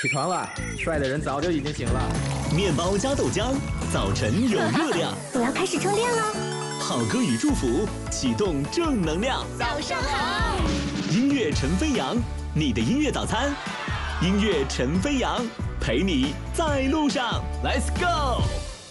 起床了，帅的人早就已经醒了。 面包加豆浆，早晨有热量。 我要开始晨练了。 好歌与祝福，启动正能量。 早上好， 音乐陈飞扬，你的音乐早餐。音乐陈飞扬，陪你在路上。Let's go。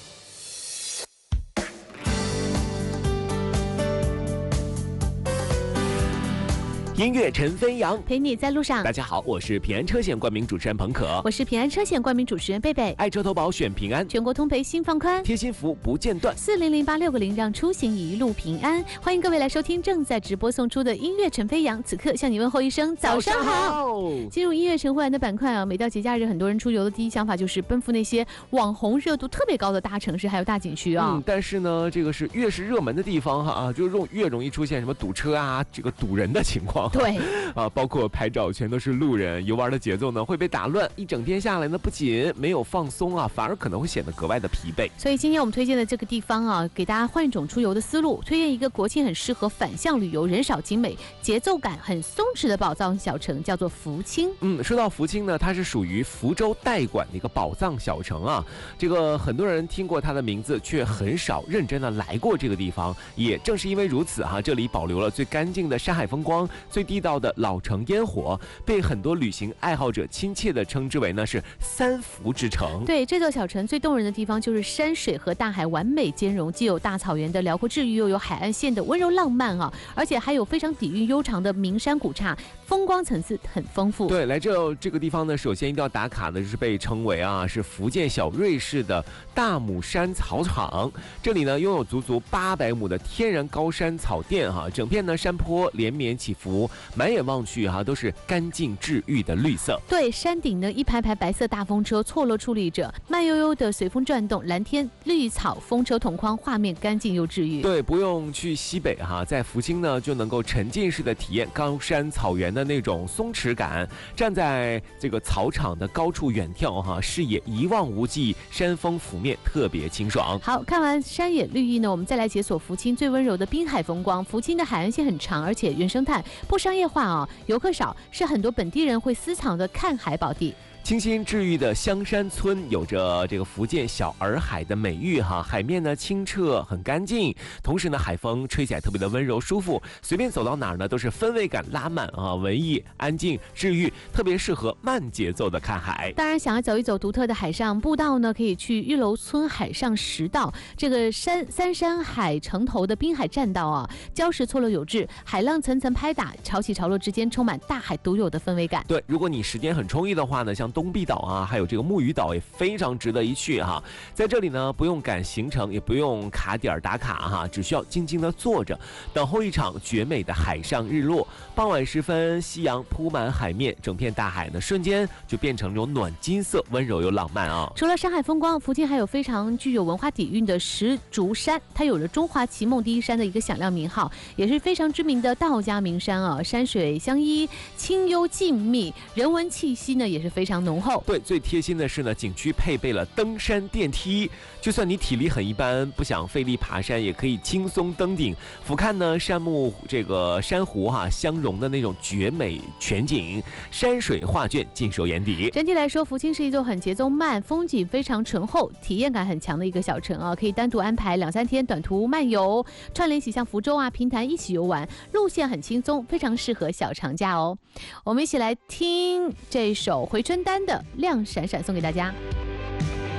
音乐陈飞扬， 陪你在路上。 大家好，我是平安车险冠名主持人彭可， 我是平安车险冠名主持人贝贝。 爱车投保选平安， 全国通赔心放宽， 贴心服务不间断 ，400860让出行一路平安。欢迎各位来收听正在直播送出的音乐陈飞扬，此刻向你问候一声早上好。进入音乐陈慧兰的板块啊，每到节假日，很多人出游的第一想法就是奔赴那些网红热度特别高的大城市还有大景区啊。 但是呢，这个是越是热门的地方哈就越容易出现什么堵车啊，这个堵人的情况。 对包括拍照全都是路人，游玩的节奏呢会被打乱，一整天下来呢，不仅没有放松啊，反而可能会显得格外的疲惫。 所以今天我们推荐的这个地方啊，给大家换一种出游的思路，推荐一个国庆很适合反向旅游、人少精美、节奏感很松弛的宝藏小城，叫做福清。 说到福清呢，它是属于福州代管的一个宝藏小城啊。这个很多人听过它的名字，却很少认真的来过这个地方。也正是因为如此这里保留了最干净的山海风光，最地道的老城烟火，被很多旅行爱好者亲切地称之为呢是三福之城。 对，这座小城最动人的地方就是山水和大海完美兼容，既有大草原的辽阔治愈，又有海岸线的温柔浪漫而且还有非常底蕴悠长的名山古刹，风光层次很丰富。 对，来这个地方呢，首先一定要打卡的就是被称为是福建小瑞士的大姆山草场。这里呢拥有足足800亩的天然高山草甸整片呢山坡连绵起伏，满眼望去都是干净治愈的绿色。 对，山顶呢一排排白色大风车错落矗立着，慢悠悠的随风转动，蓝天绿草风车同框，画面干净又治愈。 对，不用去西北在福清呢就能够沉浸式的体验高山草原的那种松弛感，站在这个草场的高处远眺视野一望无际，山峰拂面特别清爽。 好，看完山野绿意呢，我们再来解锁福清最温柔的滨海风光。福清的海岸线很长，而且原生态，不商业化游客少，是很多本地人会私藏的看海宝地。 清新治愈的香山村有着这个福建小洱海的美誉海面呢清澈很干净，同时呢海风吹起来特别的温柔舒服，随便走到哪儿呢都是氛围感拉满文艺安静治愈，特别适合慢节奏的看海。 当然想要走一走独特的海上步道呢，可以去玉楼村海上石道，这个三山海城头的滨海栈道礁石错落有致，海浪层层拍打，潮起潮落之间充满大海独有的氛围感。 对，如果你时间很充裕的话呢，像东壁岛还有这个木鱼岛也非常值得一去在这里呢不用赶行程，也不用卡点打卡只需要静静的坐着等候一场绝美的海上日落。傍晚时分，夕阳铺满海面，整片大海呢瞬间就变成了暖金色，温柔又浪漫除了山海风光，福建还有非常具有文化底蕴的石竹山，它有着中华奇梦第一山的一个响亮名号，也是非常知名的道家名山山水相依，清幽静谧，人文气息呢也是非常浓厚。 对，最贴心的是呢，景区配备了登山电梯，就算你体力很一般，不想费力爬山，也可以轻松登顶，俯瞰呢山木这个珊瑚相融的那种绝美全景，山水画卷尽收眼底。 整体来说，福清是一座很节奏慢、风景非常醇厚、体验感很强的一个小城可以单独安排2-3天短途漫游，串联起像福州平潭一起游玩，路线很轻松，非常适合小长假我们一起来听这首回春丹的亮闪闪送给大家。